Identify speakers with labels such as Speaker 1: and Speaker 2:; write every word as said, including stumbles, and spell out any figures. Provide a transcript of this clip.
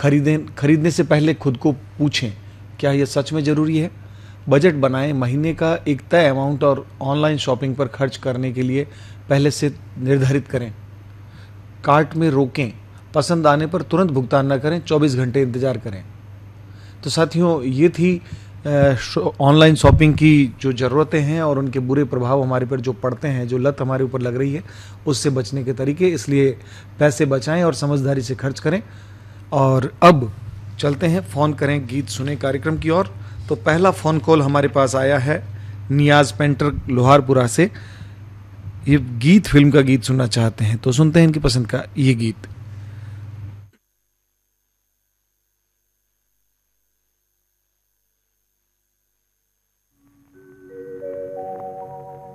Speaker 1: खरीदें खरीदने से पहले खुद को पूछें, क्या यह सच में ज़रूरी है। बजट बनाएं, महीने का एक तय अमाउंट और ऑनलाइन शॉपिंग पर खर्च करने के लिए पहले से निर्धारित करें। कार्ट में रोकें, पसंद आने पर तुरंत भुगतान न करें, चौबीस घंटे इंतज़ार करें। तो साथियों, ये थी ऑनलाइन शॉपिंग की जो ज़रूरतें हैं और उनके बुरे प्रभाव हमारे पर जो पड़ते हैं, जो लत हमारे ऊपर लग रही है, उससे बचने के तरीके। इसलिए पैसे बचाएं और समझदारी से खर्च करें। और अब चलते हैं फ़ोन करें गीत सुने कार्यक्रम की ओर। तो पहला फ़ोन कॉल हमारे पास आया है नियाज़ पेंटर लोहारपुरा से। ये गीत फिल्म का गीत सुनना चाहते हैं, तो सुनते हैं इनकी पसंद का ये गीत।